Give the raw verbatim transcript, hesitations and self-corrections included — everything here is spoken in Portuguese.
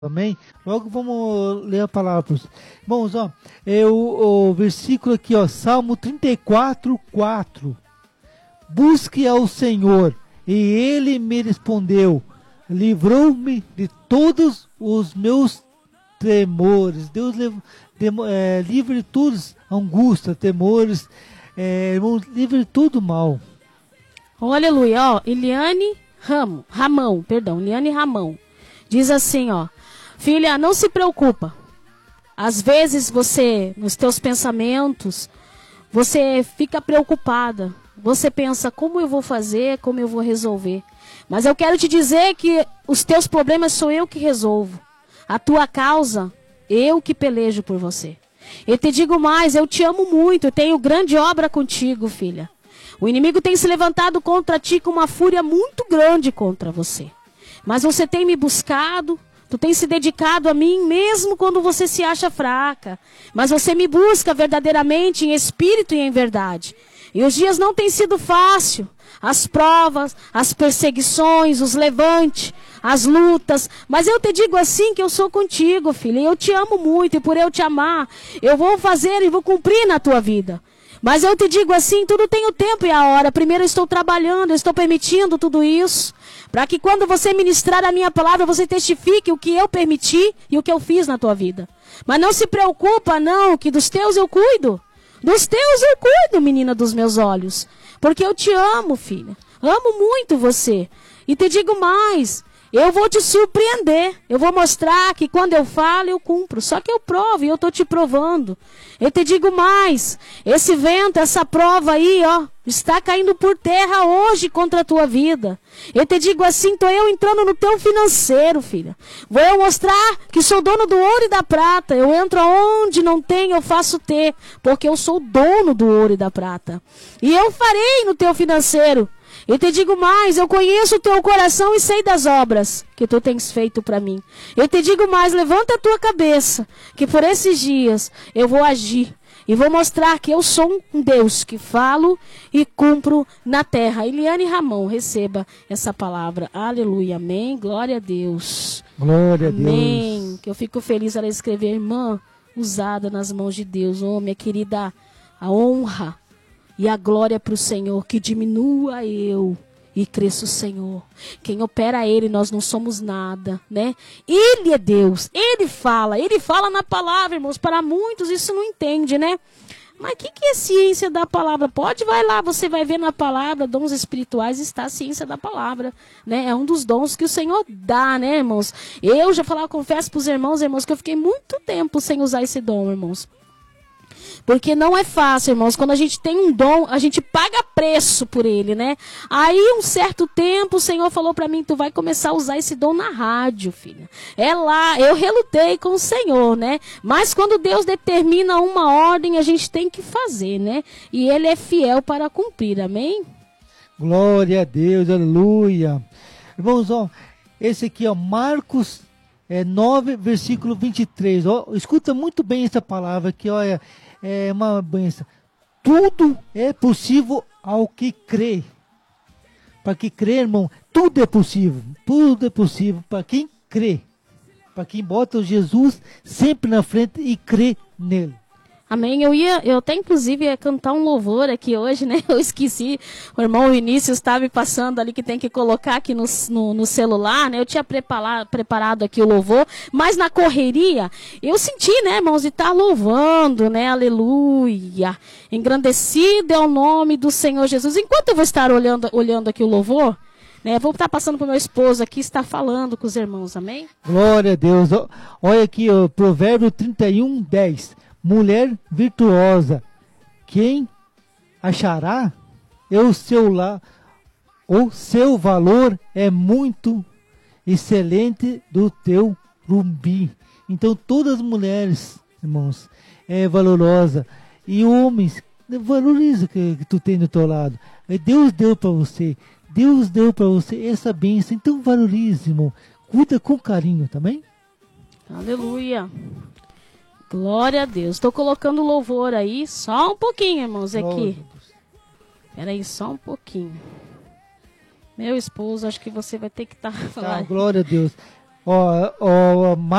Amém? Logo vamos ler a palavra. Irmãos, ó, é o, o versículo aqui, ó, Salmo trinta e quatro, quatro. Busque ao Senhor, e Ele me respondeu, livrou-me de todos os meus temores. Deus é, livre de todos, angústia, temores, é, irmãos, livre de todo mal. Oh, aleluia, ó, Eliane Ramo, Ramão, perdão, Eliane Ramão, diz assim, ó, filha, não se preocupa. Às vezes você, nos teus pensamentos, você fica preocupada. Você pensa, como eu vou fazer, como eu vou resolver. Mas eu quero te dizer que os teus problemas sou eu que resolvo. A tua causa, eu que pelejo por você. Eu te digo mais, eu te amo muito, eu tenho grande obra contigo, filha. O inimigo tem se levantado contra ti com uma fúria muito grande contra você. Mas você tem me buscado. Tu tem se dedicado a mim mesmo quando você se acha fraca. Mas você me busca verdadeiramente em espírito e em verdade. E os dias não têm sido fáceis. As provas, as perseguições, os levantes, as lutas. Mas eu te digo assim que eu sou contigo, filha. E eu te amo muito. E por eu te amar, eu vou fazer e vou cumprir na tua vida. Mas eu te digo assim, tudo tem o tempo e a hora. Primeiro eu estou trabalhando, eu estou permitindo tudo isso. Para que quando você ministrar a minha palavra, você testifique o que eu permiti e o que eu fiz na tua vida. Mas não se preocupa não, que dos teus eu cuido. Dos teus eu cuido, menina dos meus olhos. Porque eu te amo, filha. Amo muito você. E te digo mais, eu vou te surpreender. Eu vou mostrar que quando eu falo, eu cumpro. Só que eu provo e eu estou te provando. Eu te digo mais, esse vento, essa prova aí, ó, está caindo por terra hoje contra a tua vida. Eu te digo assim, estou eu entrando no teu financeiro, filha. Vou eu mostrar que sou dono do ouro e da prata. Eu entro aonde não tem, eu faço ter. Porque eu sou dono do ouro e da prata. E eu farei no teu financeiro. Eu te digo mais, eu conheço o teu coração e sei das obras que tu tens feito para mim. Eu te digo mais, levanta a tua cabeça, que por esses dias eu vou agir. E vou mostrar que eu sou um Deus que falo e cumpro na terra. Eliane Ramão, receba essa palavra. Aleluia, amém. Glória a Deus. Glória a Deus. Amém. Que eu fico feliz ela escrever, irmã, usada nas mãos de Deus. Oh, minha querida, a honra e a glória para o Senhor, que diminua eu e cresça o Senhor. Quem opera Ele, nós não somos nada, né? Ele é Deus, Ele fala, Ele fala na palavra, irmãos. Para muitos isso não entende, né? Mas o que, que é ciência da palavra? Pode, vai lá, você vai ver na palavra, dons espirituais, está a ciência da palavra, né? É um dos dons que o Senhor dá, né, irmãos? Eu já falava, confesso para os irmãos, irmãos, que eu fiquei muito tempo sem usar esse dom, irmãos. Porque não é fácil, irmãos. Quando a gente tem um dom, a gente paga preço por ele, né? Aí, um certo tempo, o Senhor falou para mim, tu vai começar a usar esse dom na rádio, filha. É lá, eu relutei com o Senhor, né? Mas quando Deus determina uma ordem, a gente tem que fazer, né? E Ele é fiel para cumprir, amém? Glória a Deus, aleluia. Irmãos, ó, esse aqui, ó, Marcos é, nove, versículo vinte e três. Ó, escuta muito bem essa palavra aqui, olha. É uma benção. Tudo é possível ao que crê. Para que crê, irmão, tudo é possível. Tudo é possível para quem crê. Para quem bota Jesus sempre na frente e crê nele. Amém. Eu ia, eu até inclusive ia cantar um louvor aqui hoje, né? Eu esqueci. O irmão Vinícius estava me passando ali que tem que colocar aqui no, no, no celular, né? Eu tinha preparado, preparado aqui o louvor, mas na correria eu senti, né, irmãos, de estar louvando, né? Aleluia. Engrandecido é o nome do Senhor Jesus. Enquanto eu vou estar olhando, olhando aqui o louvor, né? Vou estar passando para o meu esposo aqui, está falando com os irmãos, amém? Glória a Deus. Olha aqui, ó, Provérbio trinta e um, dez. Mulher virtuosa, quem achará? É o seu lá, o seu valor é muito excelente do teu rubi. Então todas as mulheres, irmãos, é valorosa. E homens, valoriza que, que tu tem do teu lado. Deus deu para você, Deus deu para você essa bênção. Então valorize, irmão. Cuida com carinho, também. Aleluia. Glória a Deus. Estou colocando louvor aí, só um pouquinho, irmãos, aqui. Espera aí, só um pouquinho. Meu esposo, acho que você vai ter que estar... Tá, glória a Deus. Ó, ó,